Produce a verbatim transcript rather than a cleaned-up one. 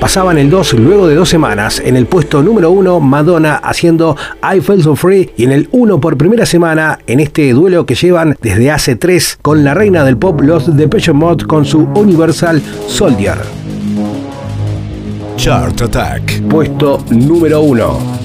pasaban el dos luego de dos semanas. En el puesto número uno, Madonna haciendo I Feel So Free, y en el uno por primera semana en este duelo que llevan desde hace tres con la reina del pop, los Depeche Mode, con su Universal Soldier. Chart Attack. Puesto número uno.